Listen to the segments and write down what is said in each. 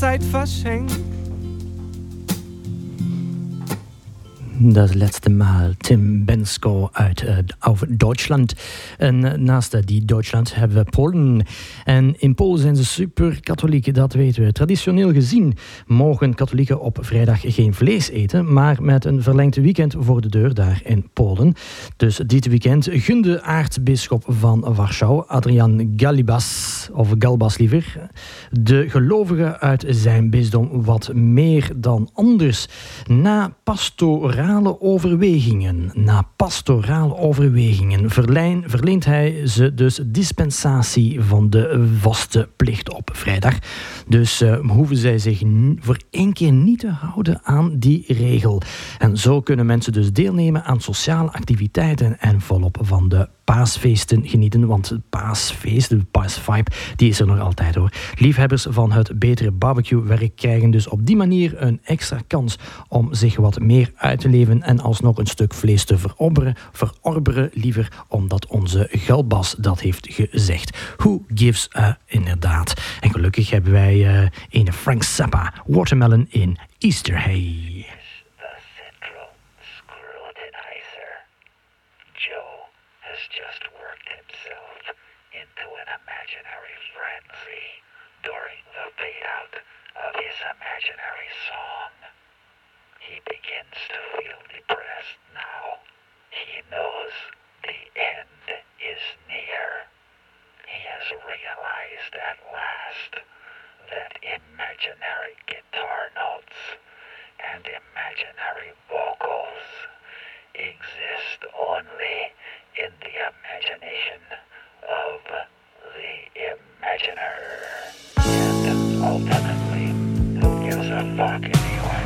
Zeit verschenkt. Das letzte Mal Tim Bensko auf Deutschland. En naast die Duitsland hebben we Polen. En in Polen zijn ze super katholiek, dat weten we. Traditioneel gezien mogen katholieken op vrijdag geen vlees eten, maar met een verlengd weekend voor de deur daar in Polen. Dus dit weekend gunde aartsbisschop van Warschau, Adrian Galibas, of Galbas liever, de gelovigen uit zijn bisdom wat meer dan anders. Na pastorale overwegingen verleent hij ze dus dispensatie van de vastenplicht op vrijdag. Dus hoeven zij zich voor één keer niet te houden aan die regel. En zo kunnen mensen dus deelnemen aan sociale activiteiten en volop van de paasfeesten genieten, want het paasfeest, de paasvibe, die is er nog altijd hoor. Liefhebbers van het betere barbecue-werk krijgen dus op die manier een extra kans om zich wat meer uit te leven en alsnog een stuk vlees te verorberen liever, omdat onze Galbas dat heeft gezegd. Who gives a inderdaad. En gelukkig hebben wij een Frank Zappa, Watermelon in Easter Hay. Just worked himself into an imaginary frenzy during the fade-out of his imaginary song. He begins to feel depressed now. He knows the end is near. He has realized at last that imaginary guitar notes and imaginary vocals exist only in the imagination of the imaginer. And ultimately, who gives a fuck anyway?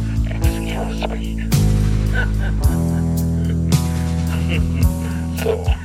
Excuse me. So